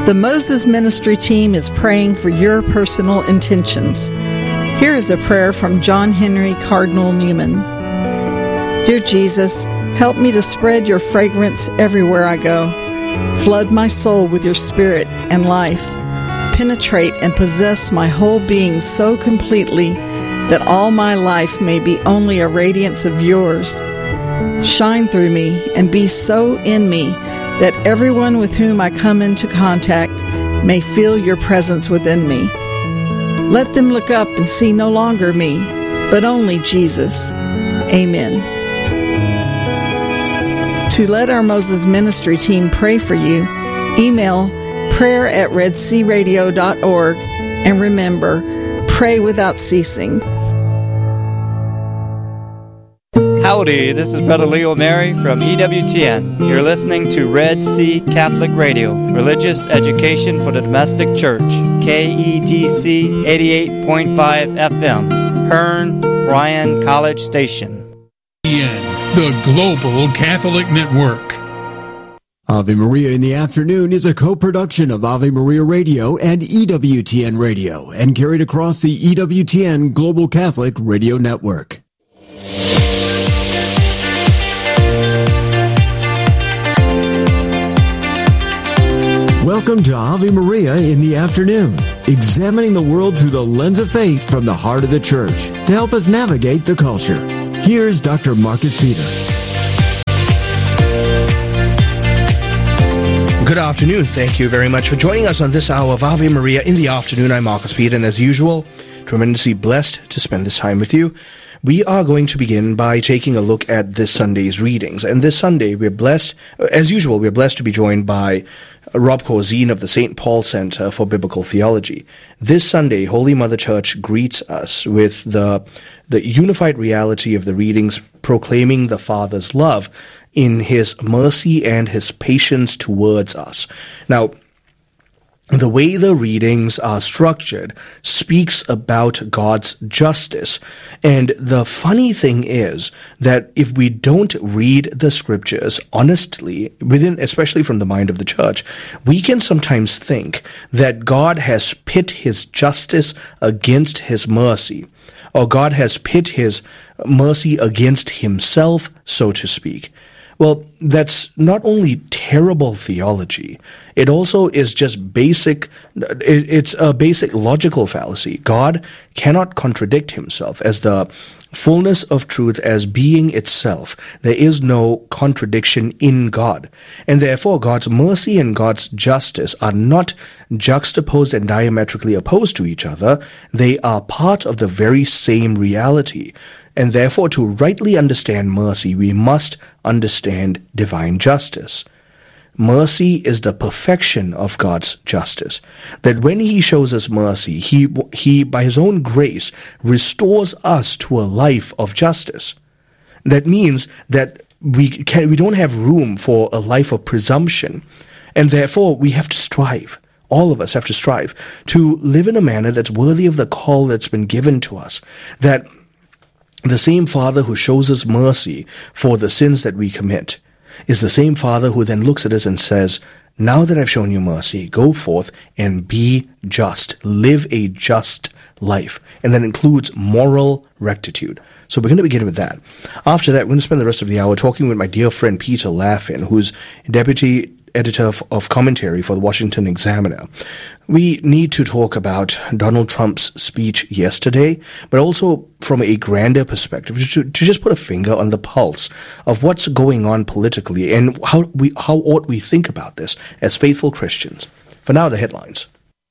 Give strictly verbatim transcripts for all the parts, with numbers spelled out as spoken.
The Moses Ministry team is praying for your personal intentions. Here is a prayer from John Henry Cardinal Newman. Dear Jesus, help me to spread your fragrance everywhere I go. Flood my soul with your spirit and life. Penetrate and possess my whole being so completely that all my life may be only a radiance of yours. Shine through me and be so in me that everyone with whom I come into contact may feel your presence within me. Let them look up and see no longer me, but only Jesus. Amen. To let our Moses Ministry team pray for you, email prayer at red sea radio dot org, and remember, pray without ceasing. Howdy, this is Brother Leo Mary from E W T N. You're listening to Red Sea Catholic Radio, religious education for the domestic church, K E D C eighty-eight point five F M, Hearn, Bryan College Station. The Global Catholic Network. Ave Maria in the Afternoon is a co-production of Ave Maria Radio and E W T N Radio and carried across the E W T N Global Catholic Radio Network. Welcome to Ave Maria in the Afternoon, examining the world through the lens of faith from the heart of the Church to help us navigate the culture. Here's Doctor Marcus Peter. Good afternoon. Thank you very much for joining us on this hour of Ave Maria in the Afternoon. I'm Marcus Peter, and as usual, tremendously blessed to spend this time with you. We are going to begin by taking a look at this Sunday's readings. And this Sunday, we're blessed, as usual, we're blessed to be joined by Rob Corzine of the Saint Paul Center for Biblical Theology. This Sunday, Holy Mother Church greets us with the, the unified reality of the readings proclaiming the Father's love in His mercy and His patience towards us. Now, the way the readings are structured speaks about God's justice. And the funny thing is that if we don't read the scriptures honestly, within, especially from the mind of the church, we can sometimes think that God has pit His justice against His mercy, or God has pit His mercy against Himself, so to speak. Well, that's not only terrible theology, it also is just basic, it's a basic logical fallacy. God cannot contradict Himself. As the fullness of truth, as being itself, there is no contradiction in God. And therefore, God's mercy and God's justice are not juxtaposed and diametrically opposed to each other. They are part of the very same reality. And therefore, to rightly understand mercy, we must understand divine justice. Mercy is the perfection of God's justice. That when He shows us mercy, He, He, by His own grace, restores us to a life of justice. That means that we can, we don't have room for a life of presumption. And therefore, we have to strive. All of us have to strive to live in a manner that's worthy of the call that's been given to us. That the same Father who shows us mercy for the sins that we commit is the same Father who then looks at us and says, now that I've shown you mercy, go forth and be just. Live a just life. And that includes moral rectitude. So we're going to begin with that. After that, we're going to spend the rest of the hour talking with my dear friend Peter Laffin, who's Deputy Editor of, of Commentary for the Washington Examiner. We need to talk about Donald Trump's speech yesterday, but also from a grander perspective, to, to just put a finger on the pulse of what's going on politically and how we how ought we think about this as faithful Christians. For now, the headlines.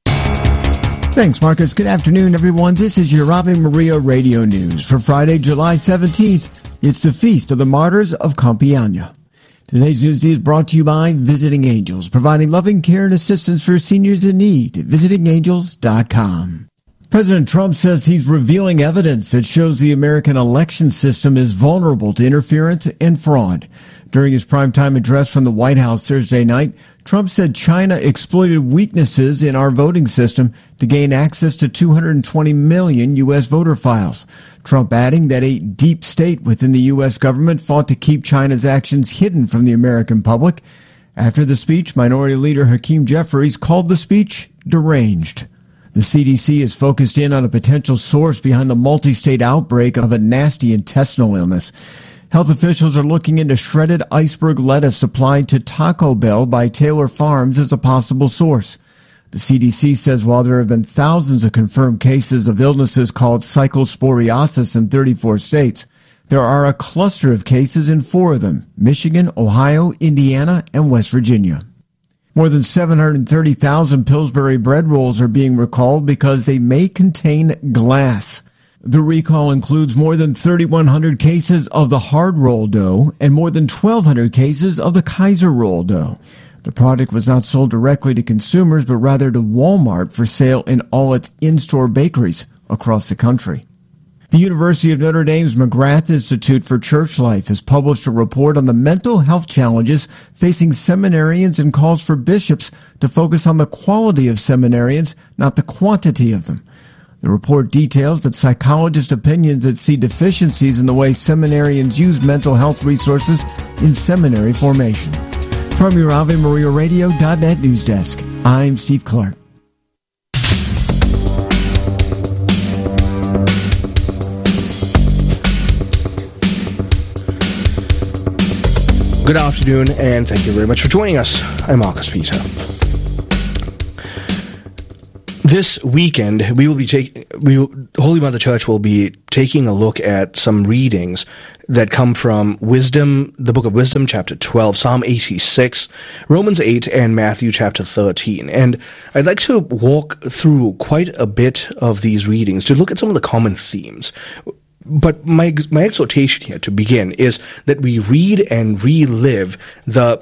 Thanks, Marcus. Good afternoon, everyone. This is your Ave Maria Radio News for Friday, July seventeenth. It's the Feast of the Martyrs of Compiègne. Today's news is brought to you by Visiting Angels, providing loving care and assistance for seniors in need at visiting angels dot com. President Trump says he's revealing evidence that shows the American election system is vulnerable to interference and fraud. During his primetime address from the White House Thursday night, Trump said China exploited weaknesses in our voting system to gain access to two hundred twenty million U S voter files. Trump adding that a deep state within the U S government fought to keep China's actions hidden from the American public. After the speech, Minority Leader Hakeem Jeffries called the speech deranged. The C D C is focused in on a potential source behind the multi-state outbreak of a nasty intestinal illness. Health officials are looking into shredded iceberg lettuce supplied to Taco Bell by Taylor Farms as a possible source. The C D C says while there have been thousands of confirmed cases of illnesses called cyclosporiosis in thirty-four states, there are a cluster of cases in four of them: Michigan, Ohio, Indiana, and West Virginia. More than seven hundred thirty thousand Pillsbury bread rolls are being recalled because they may contain glass. The recall includes more than thirty-one hundred cases of the hard roll dough and more than twelve hundred cases of the Kaiser roll dough. The product was not sold directly to consumers, but rather to Walmart for sale in all its in-store bakeries across the country. The University of Notre Dame's McGrath Institute for Church Life has published a report on the mental health challenges facing seminarians and calls for bishops to focus on the quality of seminarians, not the quantity of them. The report details that psychologists' opinions that see deficiencies in the way seminarians use mental health resources in seminary formation. From your Ave Maria Radio dot net news desk, I'm Steve Clark. Good afternoon, and thank you very much for joining us. I'm Marcus Peter. This weekend, we will be taking, we will, Holy Mother Church will be taking a look at some readings that come from Wisdom, the Book of Wisdom, chapter twelve, Psalm eighty-six, Romans eight, and Matthew chapter thirteen. And I'd like to walk through quite a bit of these readings to look at some of the common themes. But my my exhortation here to begin is that we read and relive the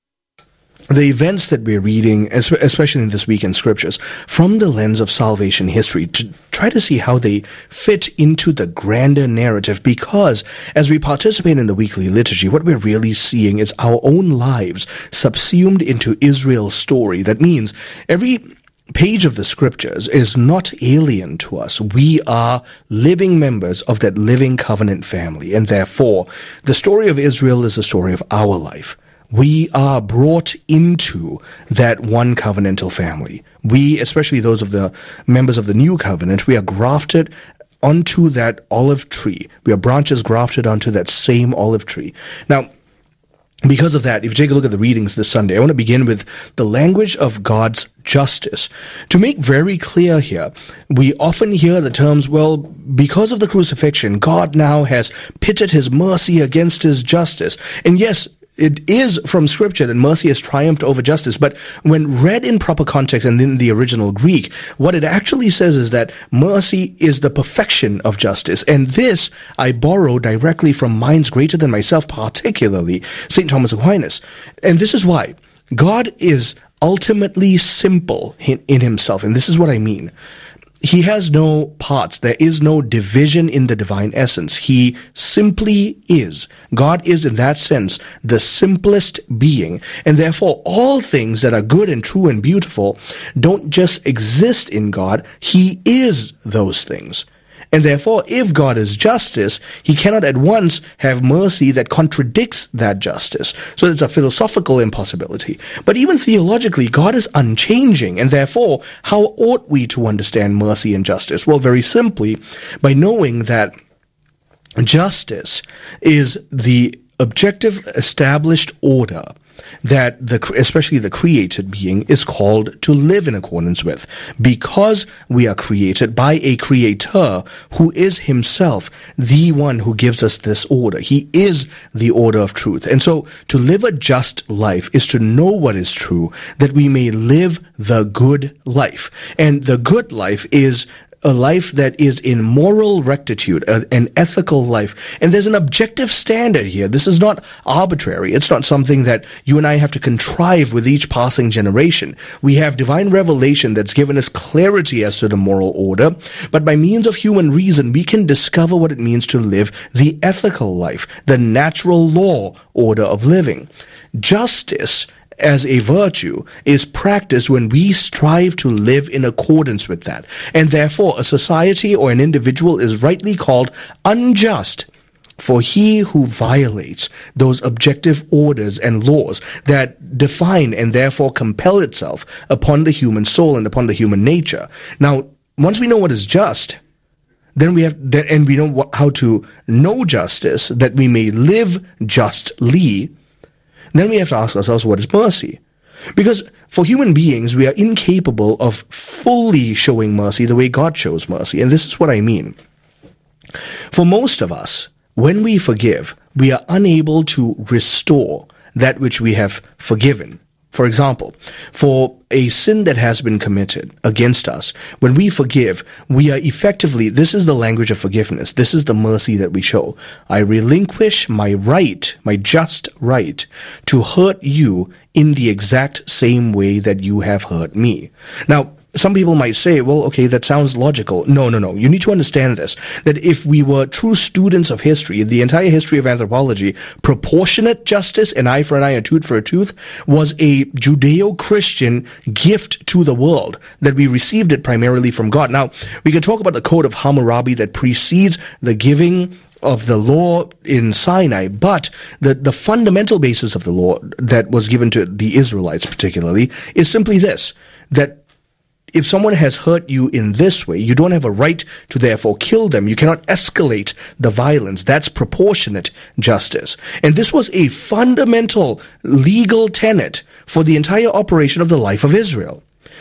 the events that we're reading, especially in this week in scriptures, from the lens of salvation history, to try to see how they fit into the grander narrative. Because as we participate in the weekly liturgy, what we're really seeing is our own lives subsumed into Israel's story. That means every page of the scriptures is not alien to us. We are living members of that living covenant family, and therefore the story of Israel is the story of our life. We are brought into that one covenantal family. We, especially those of the members of the new covenant, we are grafted onto that olive tree. We are branches grafted onto that same olive tree. Now, because of that, if you take a look at the readings this Sunday, I want to begin with the language of God's justice. To make very clear here, we often hear the terms, well, because of the crucifixion, God now has pitted his mercy against his justice. And yes, it is from Scripture that mercy has triumphed over justice, but when read in proper context and in the original Greek, what it actually says is that mercy is the perfection of justice. And this I borrow directly from minds greater than myself, particularly Saint Thomas Aquinas. And this is why God is ultimately simple in himself. And this is what I mean. He has no parts. There is no division in the divine essence. He simply is. God is, in that sense, the simplest being. And therefore, all things that are good and true and beautiful don't just exist in God. He is those things. And therefore, if God is justice, he cannot at once have mercy that contradicts that justice. So it's a philosophical impossibility. But even theologically, God is unchanging. And therefore, how ought we to understand mercy and justice? Well, very simply, by knowing that justice is the objective established order that the, especially the created being, is called to live in accordance with, because we are created by a creator who is himself the one who gives us this order. He is the order of truth. And so to live a just life is to know what is true, that we may live the good life. And the good life is a life that is in moral rectitude, an ethical life. And there's an objective standard here. This is not arbitrary. It's not something that you and I have to contrive with each passing generation. We have divine revelation that's given us clarity as to the moral order, but by means of human reason, we can discover what it means to live the ethical life, the natural law order of living. Justice as a virtue is practiced when we strive to live in accordance with that. And therefore, a society or an individual is rightly called unjust for he who violates those objective orders and laws that define and therefore compel itself upon the human soul and upon the human nature. Now, once we know what is just, then we have, and we know what, how to know justice, that we may live justly, then we have to ask ourselves, what is mercy? Because for human beings, we are incapable of fully showing mercy the way God shows mercy. And this is what I mean. For most of us, when we forgive, we are unable to restore that which we have forgiven. For example, for a sin that has been committed against us, when we forgive, we are effectively, this is the language of forgiveness, this is the mercy that we show. I relinquish my right, my just right, to hurt you in the exact same way that you have hurt me. Now, some people might say, well, okay, that sounds logical. No, no, no. You need to understand this, that if we were true students of history, the entire history of anthropology, proportionate justice, an eye for an eye, a tooth for a tooth, was a Judeo-Christian gift to the world, that we received it primarily from God. Now, we can talk about the Code of Hammurabi that precedes the giving of the law in Sinai, but the, the fundamental basis of the law that was given to the Israelites particularly is simply this, that if someone has hurt you in this way, you don't have a right to therefore kill them. You cannot escalate the violence. That's proportionate justice. And this was a fundamental legal tenet for the entire operation of the life of Israel.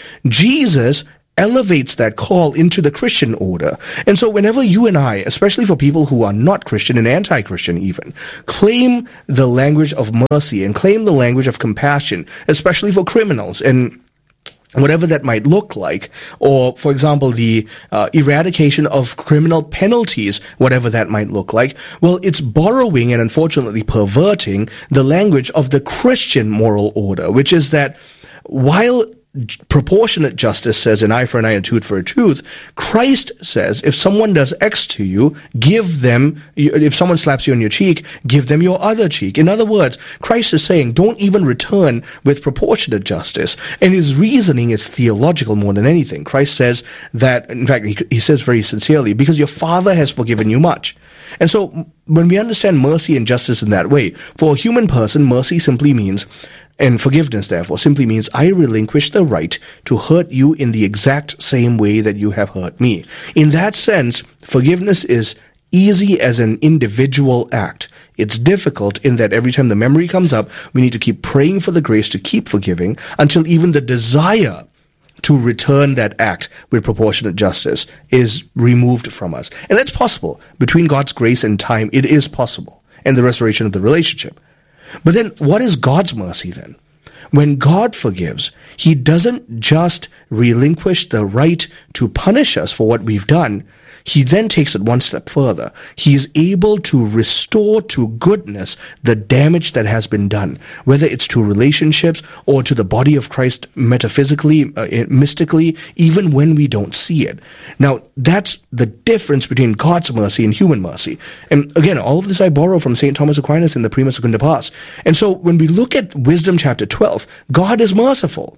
Jesus elevates that call into the Christian order. And so whenever you and I, especially for people who are not Christian and anti-Christian even, claim the language of mercy and claim the language of compassion, especially for criminals and whatever that might look like, or, for example, the uh, eradication of criminal penalties, whatever that might look like, well, it's borrowing and unfortunately perverting the language of the Christian moral order, which is that while proportionate justice says an eye for an eye and a tooth for a tooth, Christ says if someone does X to you, give them, if someone slaps you on your cheek, give them your other cheek. In other words, Christ is saying don't even return with proportionate justice. And his reasoning is theological more than anything. Christ says that, in fact, he, he says very sincerely, because your Father has forgiven you much. And so when we understand mercy and justice in that way, for a human person, mercy simply means, and forgiveness, therefore, simply means I relinquish the right to hurt you in the exact same way that you have hurt me. In that sense, forgiveness is easy as an individual act. It's difficult in that every time the memory comes up, we need to keep praying for the grace to keep forgiving until even the desire to return that act with proportionate justice is removed from us. And that's possible. Between God's grace and time, it is possible. And the restoration of the relationship. But then, what is God's mercy then? When God forgives, he doesn't just relinquish the right to punish us for what we've done. He then takes it one step further. He is able to restore to goodness the damage that has been done, whether it's to relationships or to the body of Christ metaphysically, uh, mystically, even when we don't see it. Now, that's the difference between God's mercy and human mercy. And again, all of this I borrow from Saint Thomas Aquinas in the Prima Secunda Pars. And so when we look at Wisdom chapter twelve, God is merciful.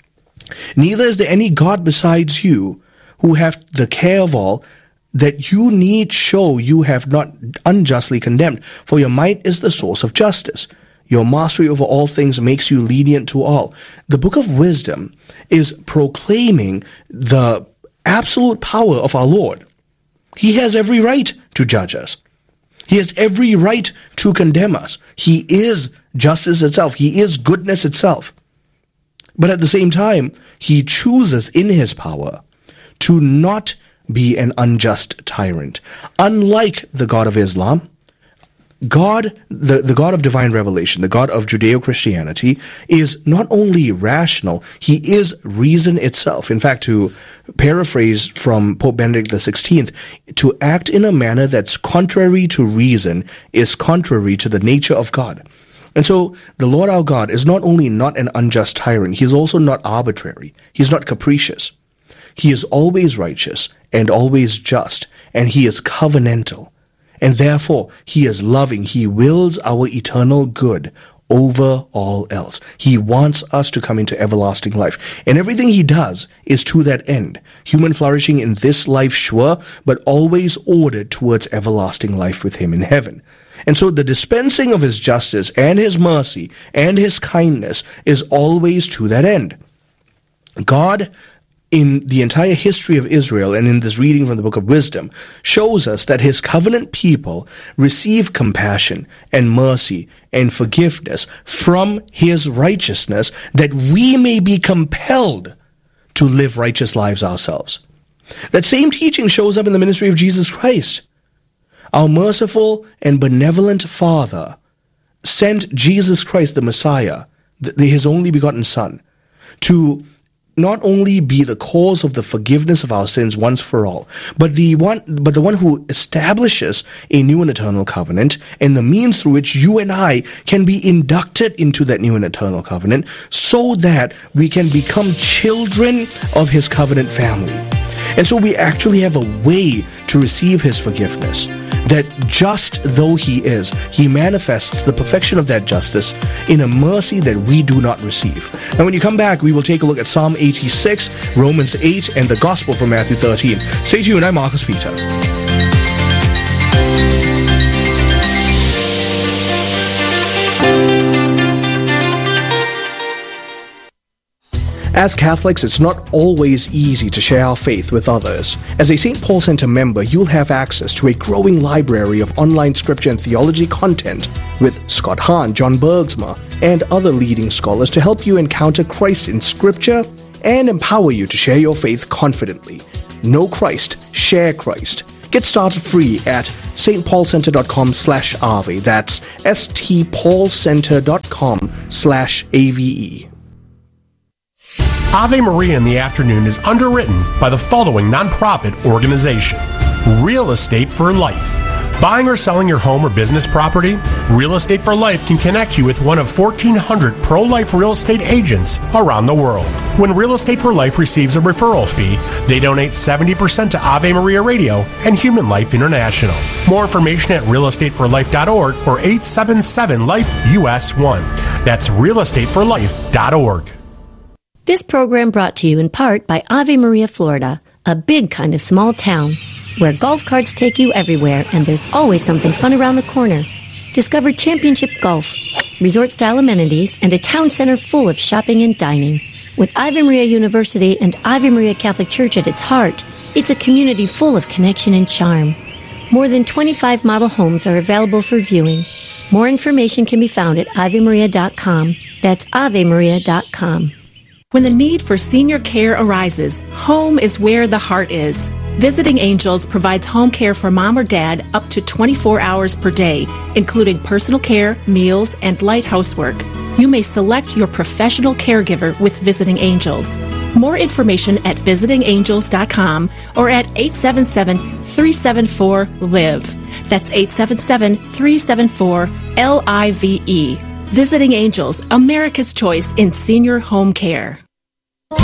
Neither is there any God besides you who have the care of all, that you need show you have not unjustly condemned, for your might is the source of justice. Your mastery over all things makes you lenient to all. The Book of Wisdom is proclaiming the absolute power of our Lord. He has every right to judge us. He has every right to condemn us. He is justice itself. He is goodness itself. But at the same time, he chooses in his power to not be an unjust tyrant. Unlike the God of Islam, God, the, the God of divine revelation, the God of Judeo-Christianity, is not only rational, he is reason itself. In fact, to paraphrase from Pope Benedict the sixteenth, to act in a manner that's contrary to reason is contrary to the nature of God. And so the Lord our God is not only not an unjust tyrant, he is also not arbitrary. He's not capricious. He is always righteous and always just, and he is covenantal. And therefore, he is loving. He wills our eternal good over all else. He wants us to come into everlasting life. And everything he does is to that end. Human flourishing in this life, sure, but always ordered towards everlasting life with him in heaven. And so the dispensing of his justice and his mercy and his kindness is always to that end. God, in the entire history of Israel and in this reading from the book of Wisdom, shows us that his covenant people receive compassion and mercy and forgiveness from his righteousness, that we may be compelled to live righteous lives ourselves. That same teaching shows up in the ministry of Jesus Christ. Our merciful and benevolent Father sent Jesus Christ, the Messiah, the, his only begotten Son, to not only be the cause of the forgiveness of our sins once for all, but the one, but the one who establishes a new and eternal covenant, and the means through which you and I can be inducted into that new and eternal covenant, so that we can become children of his covenant family. And so we actually have a way to receive his forgiveness, that just though he is, he manifests the perfection of that justice in a mercy that we do not receive. Now when you come back, we will take a look at Psalm eighty-six, Romans eight, and the Gospel from Matthew thirteen. Stay tuned, I'm Marcus Peter. As Catholics, it's not always easy to share our faith with others. As a Saint Paul Center member, you'll have access to a growing library of online scripture and theology content with Scott Hahn, John Bergsma, and other leading scholars to help you encounter Christ in scripture and empower you to share your faith confidently. Know Christ, share Christ. Get started free at stpaulcenter.com slash Ave. That's stpaulcenter.com slash A V E. Ave Maria in the Afternoon is underwritten by the following nonprofit organization: Real Estate for Life. Buying or selling your home or business property? Real Estate for Life can connect you with one of fourteen hundred pro-life real estate agents around the world. When Real Estate for Life receives a referral fee, they donate seventy percent to Ave Maria Radio and Human Life International. More information at real estate for life dot org or eight seven seven life U S one. That's real estate for life dot org. This program brought to you in part by Ave Maria, Florida, a big kind of small town where golf carts take you everywhere and there's always something fun around the corner. Discover championship golf, resort-style amenities, and a town center full of shopping and dining. With Ave Maria University and Ave Maria Catholic Church at its heart, it's a community full of connection and charm. More than twenty-five model homes are available for viewing. More information can be found at ave maria dot com. That's ave maria dot com. When the need for senior care arises, home is where the heart is. Visiting Angels provides home care for mom or dad up to twenty-four hours per day, including personal care, meals, and light housework. You may select your professional caregiver with Visiting Angels. More information at visiting angels dot com or at eight seven seven, three seven four, L I V E. That's eight seven seven, three seven four, L I V E. Visiting Angels, America's choice in senior home care.